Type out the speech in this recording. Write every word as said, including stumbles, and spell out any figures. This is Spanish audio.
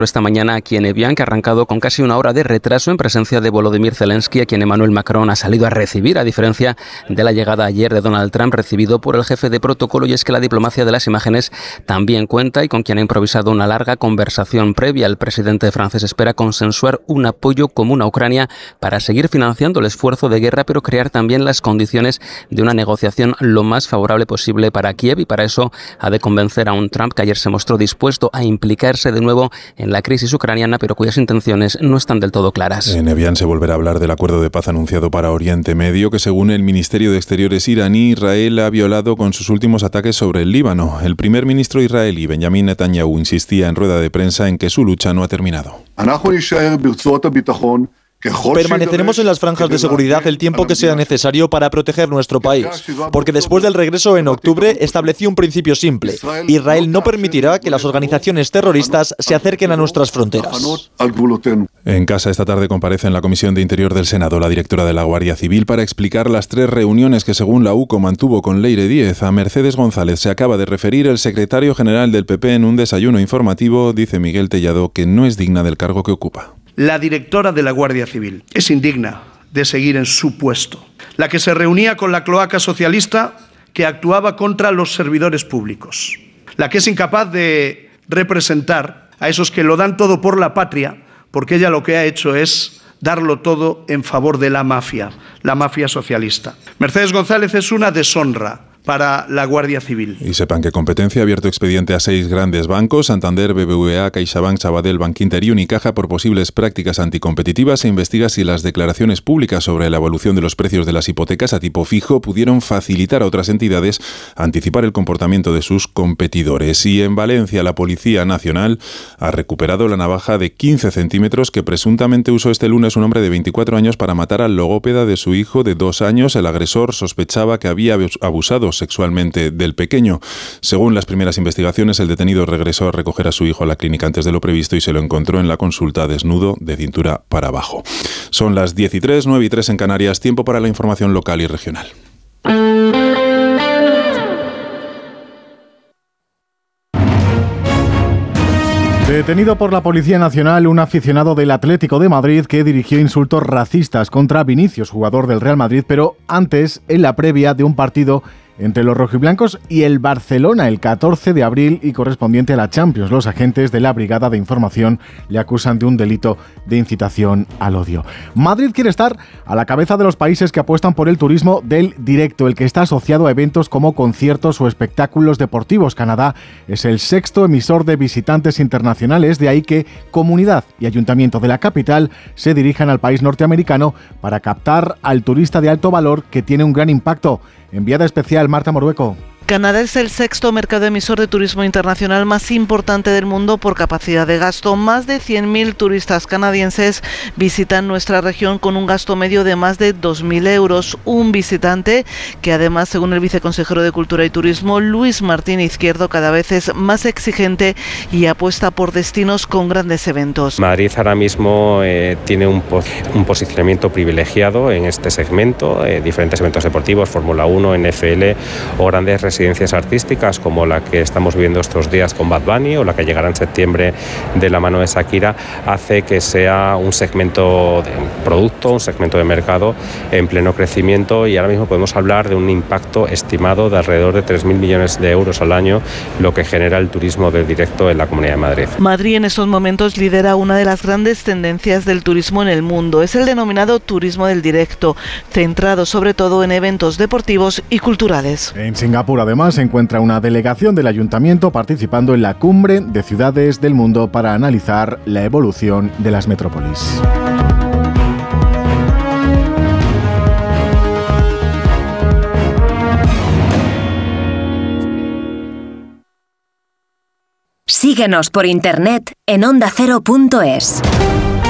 esta mañana aquí en Evian, que ha arrancado con casi una hora de retraso en presencia de Volodymyr Zelensky, a quien Emmanuel Macron ha salido a recibir, a diferencia de la llegada ayer de Donald Trump, recibido por el jefe de protocolo. Y es que la diplomacia de las imágenes también cuenta, y con quien ha improvisado una larga conversación previa. El presidente francés espera consensuar un apoyo común a Ucrania para seguir financiando el esfuerzo de guerra, pero crear también las condiciones de una negociación lo más favorable posible para Kiev, y para eso ha de convencer a un Trump que ayer se mostró dispuesto a implicarse de nuevo en la crisis ucraniana, pero cuyas intenciones no están del todo claras. En Evian se volverá a hablar del acuerdo de paz anunciado para Oriente Medio, que según el Ministerio de Exteriores iraní, Israel ha violado con sus últimos ataques sobre el Líbano. El primer ministro israelí, Benjamin Netanyahu, insistía en rueda de prensa en que su lucha no ha terminado. Permaneceremos en las franjas de seguridad el tiempo que sea necesario para proteger nuestro país, porque después del regreso en octubre establecí un principio simple: Israel no permitirá que las organizaciones terroristas se acerquen a nuestras fronteras. En casa esta tarde comparece en la Comisión de Interior del Senado la directora de la Guardia Civil para explicar las tres reuniones que, según la U C O, mantuvo con Leire Díez. A Mercedes González se acaba de referir el secretario general del P P en un desayuno informativo. Dice Miguel Tellado que no es digna del cargo que ocupa. La directora de la Guardia Civil es indigna de seguir en su puesto. La que se reunía con la cloaca socialista que actuaba contra los servidores públicos. La que es incapaz de representar a esos que lo dan todo por la patria, porque ella lo que ha hecho es darlo todo en favor de la mafia, la mafia socialista. Mercedes González es una deshonra para la Guardia Civil. Y sepan que Competencia ha abierto expediente a seis grandes bancos: Santander, B B V A, CaixaBank, Sabadell, Bankinter y Unicaja, por posibles prácticas anticompetitivas, e investiga si las declaraciones públicas sobre la evolución de los precios de las hipotecas a tipo fijo pudieron facilitar a otras entidades anticipar el comportamiento de sus competidores. Y en Valencia, la Policía Nacional ha recuperado la navaja de quince centímetros que presuntamente usó este lunes un hombre de veinticuatro años para matar al logópeda de su hijo de dos años. El agresor sospechaba que había abusado sexualmente del pequeño. Según las primeras investigaciones, el detenido regresó a recoger a su hijo a la clínica antes de lo previsto y se lo encontró en la consulta desnudo, de cintura para abajo. Son las diez y tres, nueve y tres en Canarias. Tiempo para la información local y regional. Detenido por la Policía Nacional un aficionado del Atlético de Madrid que dirigió insultos racistas contra Vinicius, jugador del Real Madrid, pero antes, en la previa de un partido entre los rojiblancos y el Barcelona el catorce de abril y correspondiente a la Champions. Los agentes de la Brigada de Información le acusan de un delito de incitación al odio. Madrid quiere estar a la cabeza de los países que apuestan por el turismo del directo, el que está asociado a eventos como conciertos o espectáculos deportivos. Canadá es el sexto emisor de visitantes internacionales, de ahí que Comunidad y Ayuntamiento de la capital se dirijan al país norteamericano para captar al turista de alto valor que tiene un gran impacto. Enviada especial Marta Morueco. Canadá es el sexto mercado emisor de turismo internacional más importante del mundo por capacidad de gasto. Más de cien mil turistas canadienses visitan nuestra región con un gasto medio de más de dos mil euros. Un visitante que además, según el viceconsejero de Cultura y Turismo, Luis Martín Izquierdo, cada vez es más exigente y apuesta por destinos con grandes eventos. Madrid ahora mismo eh, tiene un, po- un posicionamiento privilegiado en este segmento. Eh, diferentes eventos deportivos, Fórmula uno, N F L o grandes residencias artísticas como la que estamos viviendo estos días con Bad Bunny o la que llegará en septiembre de la mano de Shakira, hace que sea un segmento de producto, un segmento de mercado en pleno crecimiento, y ahora mismo podemos hablar de un impacto estimado de alrededor de tres mil millones de euros al año, lo que genera el turismo del directo en la Comunidad de Madrid. Madrid en estos momentos lidera una de las grandes tendencias del turismo en el mundo. Es el denominado turismo del directo, centrado sobre todo en eventos deportivos y culturales. En Singapur, además, se encuentra una delegación del Ayuntamiento participando en la Cumbre de Ciudades del Mundo para analizar la evolución de las metrópolis. Síguenos por internet en onda cero punto es.